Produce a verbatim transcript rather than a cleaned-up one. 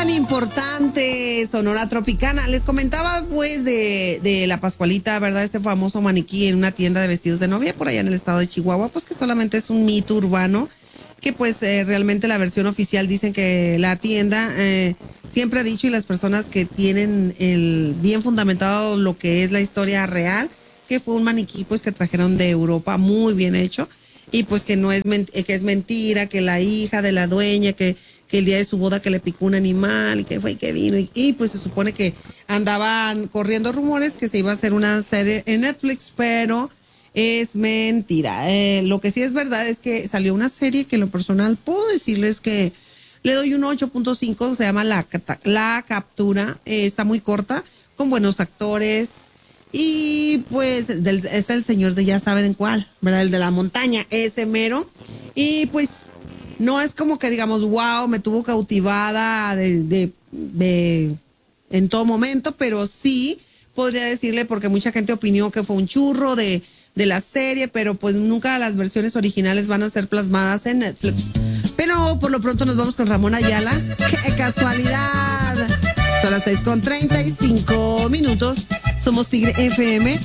tan importante, Sonora Tropicana. Les comentaba pues de, de la Pascualita, ¿verdad? Este famoso maniquí en una tienda de vestidos de novia por allá en el estado de Chihuahua, pues que solamente es un mito urbano, que pues eh, realmente la versión oficial dicen que la tienda eh, siempre ha dicho, y las personas que tienen el bien fundamentado lo que es la historia real, que fue un maniquí pues que trajeron de Europa muy bien hecho, y pues que no es que es mentira, que la hija de la dueña, que, que el día de su boda que le picó un animal y que fue y que vino, y, y pues se supone que andaban corriendo rumores que se iba a hacer una serie en Netflix, pero es mentira. Eh, lo que sí es verdad es que salió una serie que en lo personal puedo decirles que le doy un ocho punto cinco, se llama La, La Captura, eh, está muy corta, con buenos actores. Y pues del, es el señor de ya saben cuál, ¿verdad? El de la montaña, ese mero. Y pues no es como que digamos, wow, me tuvo cautivada de, de, de en todo momento, pero sí podría decirle, porque mucha gente opinó que fue un churro de, de la serie, pero pues nunca las versiones originales van a ser plasmadas en Netflix. Pero por lo pronto nos vamos con Ramón Ayala. ¡Qué casualidad! Son las seis con treinta y cinco minutos. Somos Tigre F M.